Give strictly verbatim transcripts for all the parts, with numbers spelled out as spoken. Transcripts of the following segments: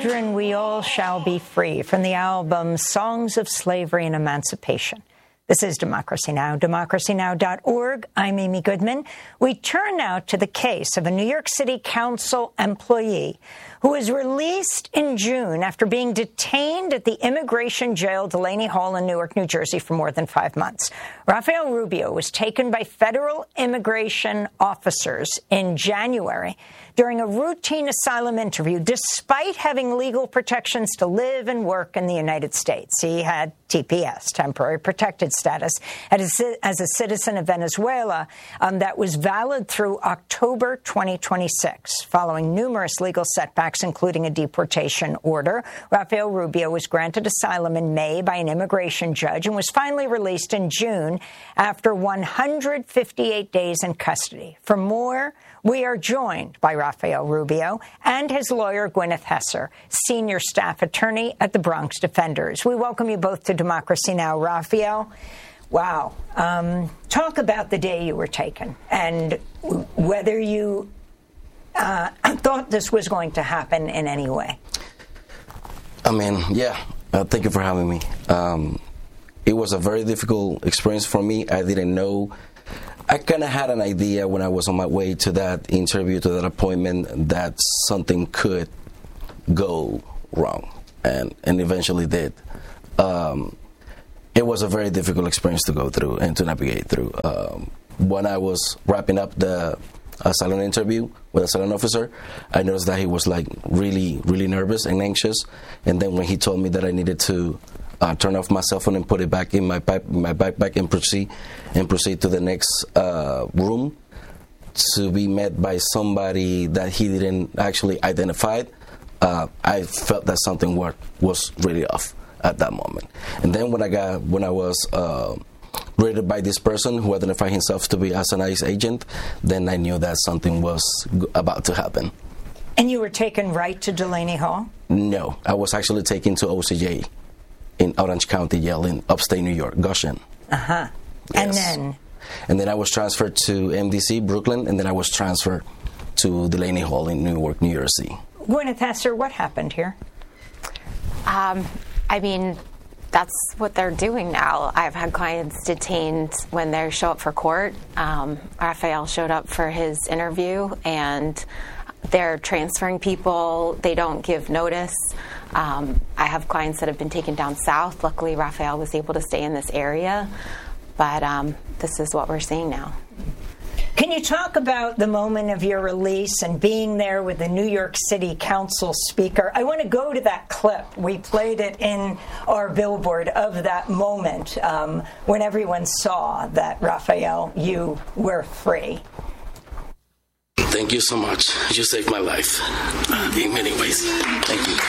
children, we all shall be free, from the album Songs of Slavery and Emancipation. This is Democracy Now!, democracy now dot org. I'm Amy Goodman. We turn now to the case of a New York City Council employee who was released in June after being detained at the immigration jail Delaney Hall in Newark, New Jersey for more than five months. Rafael Rubio was taken by federal immigration officers in January during a routine asylum interview, despite having legal protections to live and work in the United States. He had T P S, temporary protected status, as a citizen of Venezuela um, that was valid through October twenty twenty-six. Following numerous legal setbacks, including a deportation order, Rafael Rubio was granted asylum in May by an immigration judge and was finally released in June after one hundred fifty-eight days in custody. For more, we are joined by Rafael Rubio and his lawyer, Gwyneth Hesser, senior staff attorney at the Bronx Defenders. We welcome you both to Democracy Now!. Rafael, wow. Um, talk about the day you were taken and whether you uh, thought this was going to happen in any way. I mean, yeah, uh, thank you for having me. Um, it was a very difficult experience for me. I didn't know. I kind of had an idea when I was on my way to that interview, to that appointment, that something could go wrong, and, and eventually did. Um, it was a very difficult experience to go through and to navigate through. Um, when I was wrapping up the asylum interview with a asylum officer, I noticed that he was like really, really nervous and anxious. And then when he told me that I needed to Uh, turn off my cell phone and put it back in my back, my backpack and proceed and proceed to the next uh, room to be met by somebody that he didn't actually identify, uh, I felt that something were, was really off at that moment. And then when I got when I was uh, raided by this person who identified himself to be as an ICE agent, then I knew that something was about to happen. And you were taken right to Delaney Hall? No, I was actually taken to O C J in Orange County Jail in upstate New York, Goshen. Uh-huh. Yes. And then? And then I was transferred to M D C, Brooklyn, and then I was transferred to Delaney Hall in Newark, New Jersey. Gwyneth Hesser, what happened here? Um, I mean, that's what they're doing now. I've had clients detained when they show up for court. Um, Rafael showed up for his interview, and they're transferring people. They don't give notice. Um, I have clients that have been taken down south. Luckily, Rafael was able to stay in this area. But um, this is what we're seeing now. Can you talk about the moment of your release and being there with the New York City Council speaker? I want to go to that clip. We played it in our billboard of that moment um, when everyone saw that, Rafael, you were free. Thank you so much. You saved my life uh, in many ways. Thank you.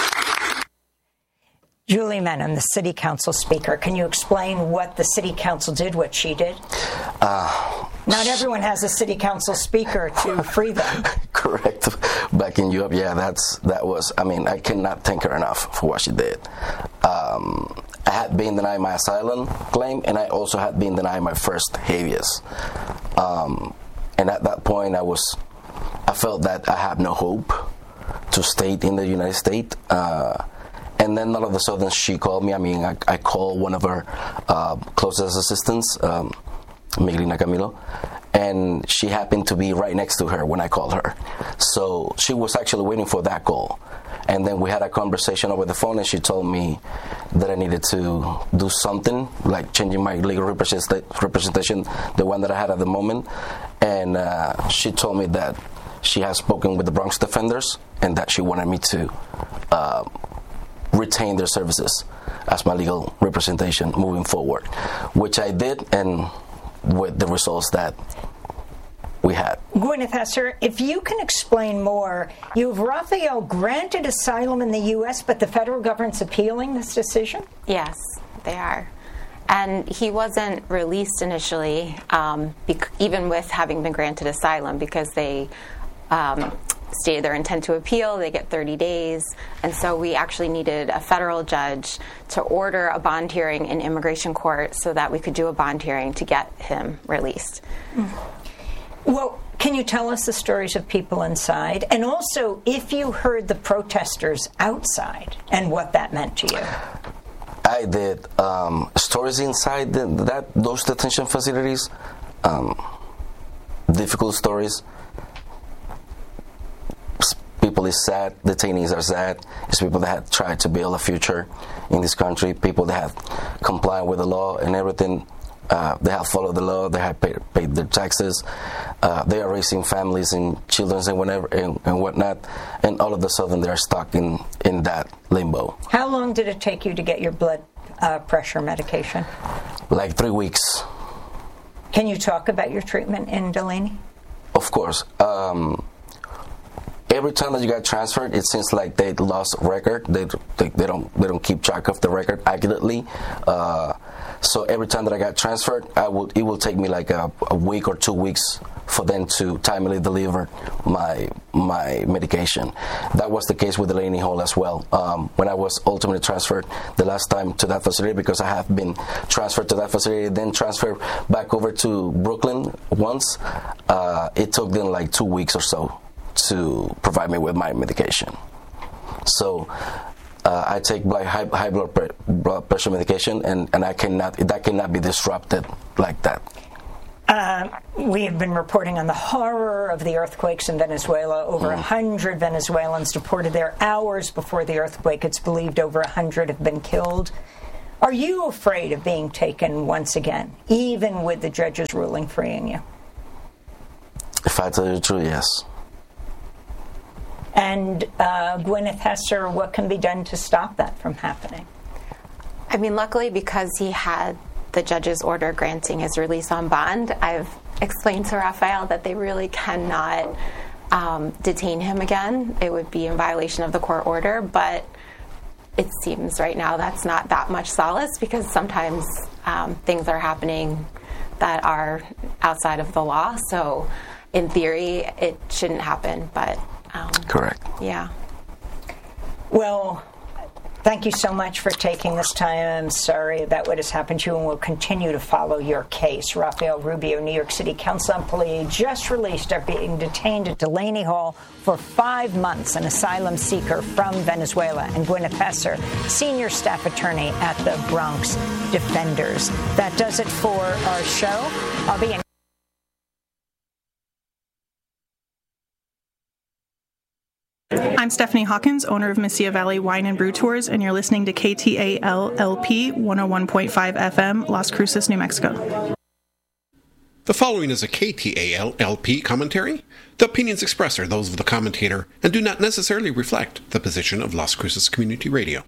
Julie Menem, the City Council Speaker. Can you explain what the City Council did, what she did? Uh, Not everyone has a City Council Speaker to free them. Correct. Backing you up, yeah, that's that was, I mean, I cannot thank her enough for what she did. Um, I had been denied my asylum claim, and I also had been denied my first habeas. Um, and at that point, I was, I felt that I had no hope to stay in the United States. Uh, And then all of a sudden she called me. I mean, I, I called one of her uh, closest assistants, um, Miguelina Camilo, and she happened to be right next to her when I called her. So she was actually waiting for that call. And then we had a conversation over the phone, and she told me that I needed to do something, like changing my legal representation, the one that I had at the moment. And uh, she told me that she has spoken with the Bronx Defenders and that she wanted me to uh, retain their services as my legal representation moving forward, which I did, and with the results that we had. Gwyneth Hesser, if you can explain more, you have Rafael granted asylum in the U S, but the federal government's appealing this decision? Yes, they are. And he wasn't released initially, um, bec- even with having been granted asylum, because they um, stated their intent to appeal. They get thirty days. And so we actually needed a federal judge to order a bond hearing in immigration court so that we could do a bond hearing to get him released. Well, Can you tell us the stories of people inside? And also, if you heard the protesters outside and what that meant to you? I did. Um, stories inside the, that those detention facilities, um, difficult stories. People is sad, detainees are sad. It's people that have tried to build a future in this country, people that have complied with the law and everything. Uh, they have followed the law, they have paid, paid their taxes, uh, they are raising families and children and whatever and, and whatnot, and all of a sudden they're stuck in, in that limbo. How long did it take you to get your blood uh, pressure medication? Like three weeks. Can you talk about your treatment in Delaney? Of course. Um, every time that you got transferred, it seems like they lost record. They, they they don't they don't keep track of the record accurately. Uh, so every time that I got transferred, I would it will take me like a, a week or two weeks for them to timely deliver my my medication. That was the case with Delaney Hall as well. Um, when I was ultimately transferred the last time to that facility, because I have been transferred to that facility, then transferred back over to Brooklyn once. Uh, it took them like two weeks or so to provide me with my medication. So uh, I take blood, high, high blood, pre- blood pressure medication, and, and I cannot that cannot be disrupted like that. Uh, we have been reporting on the horror of the earthquakes in Venezuela. Over a mm. hundred Venezuelans deported there hours before the earthquake. It's believed over a hundred have been killed. Are you afraid of being taken once again, even with the judge's ruling freeing you? If I tell you the truth, yes. And uh, Gwyneth Hesser, what can be done to stop that from happening? I mean, luckily, because he had the judge's order granting his release on bond, I've explained to Rafael that they really cannot um, detain him again. It would be in violation of the court order, but it seems right now that's not that much solace, because sometimes um, things are happening that are outside of the law. So in theory, it shouldn't happen, but Um, Correct. Yeah. Well, thank you so much for taking this time. I'm sorry about what has happened to you, and we'll continue to follow your case. Rafael Rubio, New York City Council on Police, just released after being detained at Delaney Hall for five months, an asylum seeker from Venezuela, and Gwyneth Hesser, senior staff attorney at the Bronx Defenders. That does it for our show. I'll be in I'm Stephanie Hawkins, owner of Mesilla Valley Wine and Brew Tours, and you're listening to K T A L L P one oh one point five F M, Las Cruces, New Mexico. The following is a K T A L L P commentary. The opinions expressed are those of the commentator and do not necessarily reflect the position of Las Cruces Community Radio.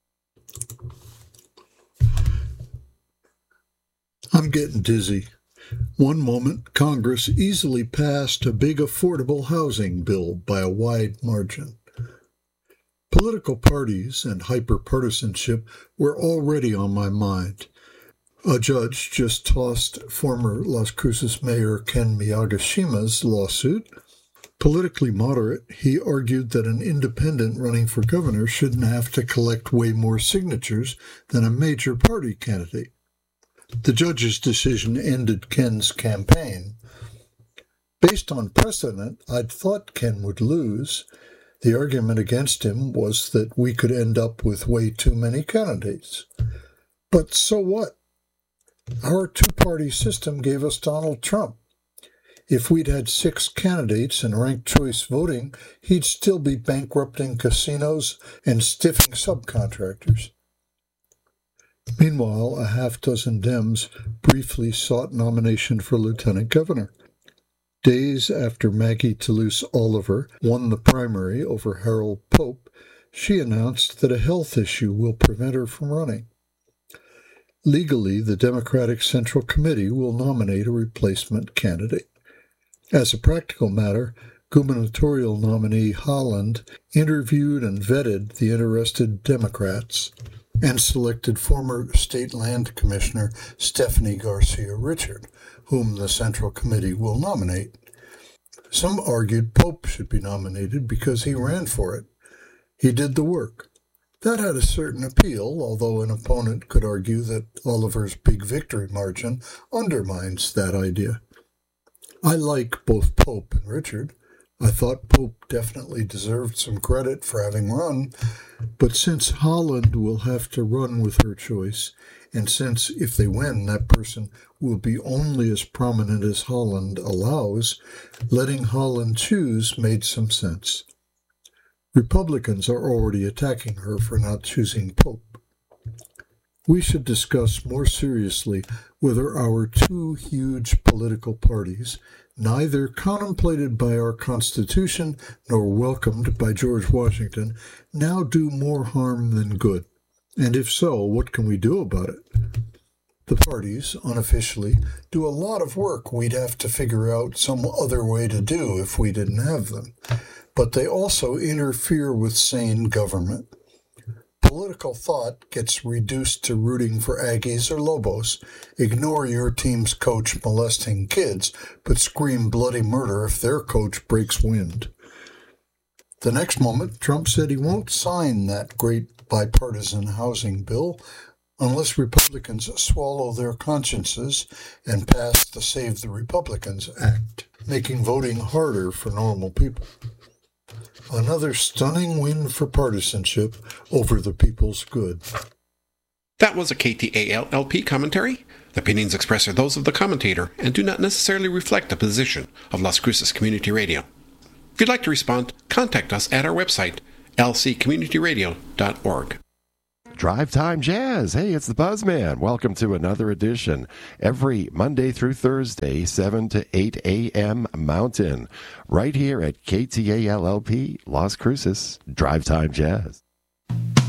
I'm getting dizzy. One moment, Congress easily passed a big affordable housing bill by a wide margin. Political parties and hyperpartisanship were already on my mind. A judge just tossed former Las Cruces Mayor Ken Miyagashima's lawsuit. Politically moderate, he argued that an independent running for governor shouldn't have to collect way more signatures than a major party candidate. The judge's decision ended Ken's campaign. Based on precedent, I'd thought Ken would lose. The argument against him was that we could end up with way too many candidates. But so what? Our two-party system gave us Donald Trump. If we'd had six candidates and ranked choice voting, he'd still be bankrupting casinos and stiffing subcontractors. Meanwhile, a half dozen Dems briefly sought nomination for lieutenant governor. Days after Maggie Toulouse Oliver won the primary over Harold Pope, she announced that a health issue will prevent her from running. Legally, the Democratic Central Committee will nominate a replacement candidate. As a practical matter, gubernatorial nominee Holland interviewed and vetted the interested Democrats and selected former State Land Commissioner Stephanie Garcia Richard, whom the Central Committee will nominate. Some argued Pope should be nominated because he ran for it. He did the work. That had a certain appeal, although an opponent could argue that Oliver's big victory margin undermines that idea. I like both Pope and Richard. I thought Pope definitely deserved some credit for having run, but since Holland will have to run with her choice, and since if they win, that person will be only as prominent as Holland allows, letting Holland choose made some sense. Republicans are already attacking her for not choosing Pope. We should discuss more seriously whether our two huge political parties, neither contemplated by our Constitution nor welcomed by George Washington, now do more harm than good. And if so, what can we do about it? The parties, unofficially, do a lot of work we'd have to figure out some other way to do if we didn't have them. But they also interfere with sane government. Political thought gets reduced to rooting for Aggies or Lobos, ignore your team's coach molesting kids, but scream bloody murder if their coach breaks wind. The next moment, Trump said he won't sign that great bipartisan housing bill unless Republicans swallow their consciences and pass the Save the Republicans Act, making voting harder for normal people. Another stunning win for partisanship over the people's good. That was a K T A L L P commentary. The opinions expressed are those of the commentator and do not necessarily reflect the position of Las Cruces Community Radio. If you'd like to respond, contact us at our website, l c community radio dot org. Drive Time Jazz. Hey, it's the Buzzman. Welcome to another edition. Every Monday through Thursday, seven to eight a.m. Mountain. Right here at K T A L L P, Las Cruces, Drive Time Jazz.